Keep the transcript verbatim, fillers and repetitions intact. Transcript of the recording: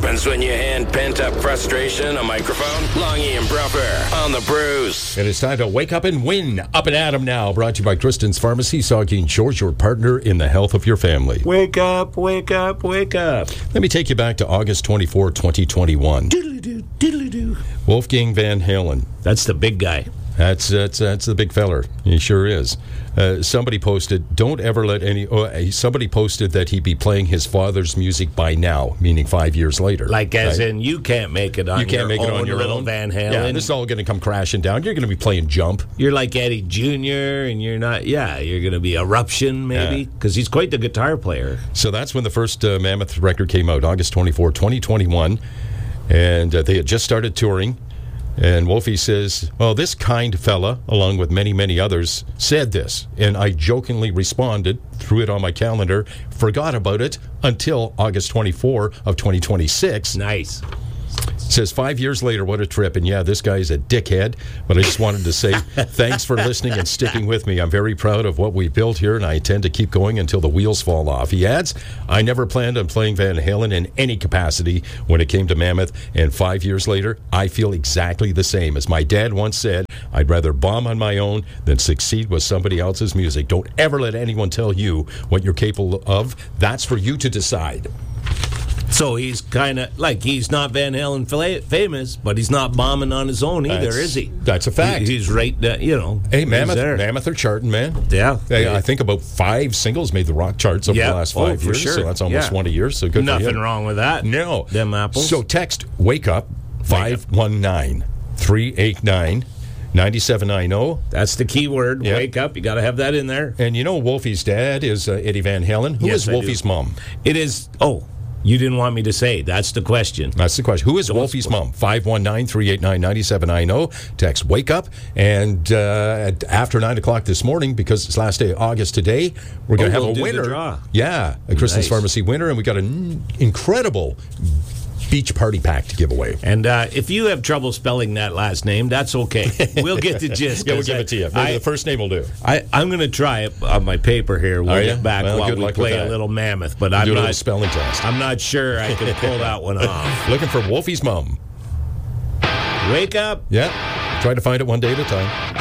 happens when you hand pent-up frustration a microphone. Longy and Bruffer on the Bruce. It is time to wake up and win. Up and at 'em now. Brought to you by Kristen's Pharmacy. Saugeen Shores, your partner in the health of your family. Wake up, wake up, wake up. Let me take you back to August twenty-fourth, twenty twenty-one. Diddly-doo, diddly-doo. Wolfgang Van Halen. That's the big guy. That's that's that's the big feller. He sure is. Uh, somebody posted, don't ever let any... Oh, somebody posted that he'd be playing his father's music by now, meaning five years later. Like as right? in you can't make it on you can't your make own it on your little own. Van Halen. Yeah, this is all going to come crashing down. You're going to be playing Jump. You're like Eddie Junior and you're not... Yeah, you're going to be Eruption, maybe, because yeah. he's quite the guitar player. So that's when the first uh, Mammoth record came out, August twenty-fourth, twenty twenty-one. And uh, they had just started touring. And Wolfie says, well, this kind fella, along with many, many others, said this. And I jokingly responded, threw it on my calendar, forgot about it until August twenty-fourth of twenty twenty-six. Nice. Says, five years later, what a trip. And yeah, this guy's a dickhead. But I just wanted to say thanks for listening and sticking with me. I'm very proud of what we've built here, and I intend to keep going until the wheels fall off. He adds, I never planned on playing Van Halen in any capacity when it came to Mammoth. And five years later, I feel exactly the same. As my dad once said, I'd rather bomb on my own than succeed with somebody else's music. Don't ever let anyone tell you what you're capable of. That's for you to decide. So he's kind of like, he's not Van Halen fla- famous, but he's not bombing on his own either, that's, is he? That's a fact. He, he's right, uh, you know. Hey, Mammoth, Mammoth are charting, man. Yeah. Hey, I think about five singles made the rock charts over yeah. the last five oh, years. Sure. So that's almost yeah. one a year. So good Nothing for him. wrong with that. No. Them apples. So text Wake Up five one nine, three eight nine, nine seven nine zero. That's the key word. Yep. Wake up. You got to have that in there. And you know Wolfie's dad is uh, Eddie Van Halen. Who yes, is Wolfie's mom? It is, oh, you didn't want me to say. That's the question. That's the question. Who is Wolfie's mom? five one nine, three eight nine, nine seven nine zero. Text Wake Up. And uh, after nine o'clock this morning, because it's last day of August today, we're going to oh, have we'll a do winner. The draw. Yeah, a Kristen's Nice. Pharmacy winner. And we got an incredible beach party pack to give away. And uh, if you have trouble spelling that last name, that's okay. We'll get the gist. Yeah, we'll give I, it to you. Maybe I, the first name will do. I, I'm going to try it on my paper here. We'll Are get you? back Well, while good we luck play with a that. little Mammoth. But I'm do a not little spelling test. I'm not sure I can pull that one off. Looking for Wolfie's mom. Wake up. Yeah. Try to find it one day at a time.